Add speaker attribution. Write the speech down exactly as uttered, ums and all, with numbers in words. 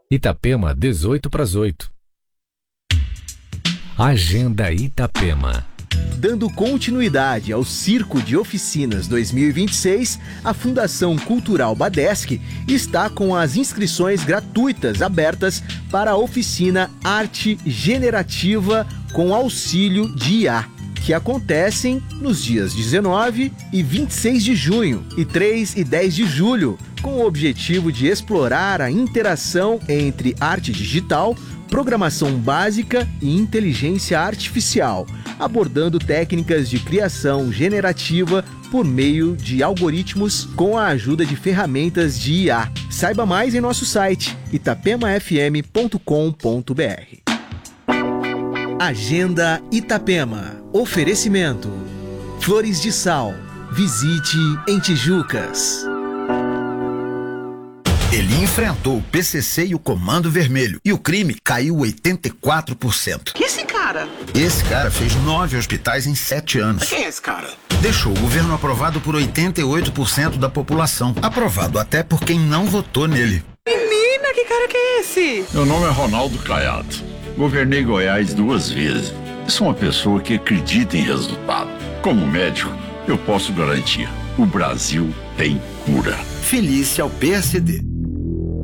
Speaker 1: Itapema, dezoito para as oito. Agenda Itapema.
Speaker 2: Dando continuidade ao Circo de Oficinas dois mil e vinte e seis, a Fundação Cultural Badesc está com as inscrições gratuitas abertas para a oficina Arte Generativa com auxílio de I A, que acontecem nos dias dezenove e vinte e seis de junho e três e dez de julho, com o objetivo de explorar a interação entre arte digital, programação básica e inteligência artificial, abordando técnicas de criação generativa por meio de algoritmos com a ajuda de ferramentas de I A. Saiba mais em nosso site itapema f m ponto com ponto b r. Agenda Itapema. Oferecimento: Flores de Sal. Visite em Tijucas.
Speaker 3: Ele enfrentou o P C C e o Comando Vermelho e o crime caiu oitenta e quatro por cento.
Speaker 4: Que esse cara?
Speaker 3: Esse cara fez nove hospitais em sete anos.
Speaker 4: Quem é esse cara?
Speaker 3: Deixou o governo aprovado por oitenta e oito por cento da população. Aprovado até por quem não votou nele.
Speaker 4: Menina, que cara que é esse?
Speaker 5: Meu nome é Ronaldo Caiado. Governei Goiás duas vezes. Sou uma pessoa que acredita em resultado. Como médico, eu posso garantir: o Brasil tem cura.
Speaker 3: Felice ao P S D.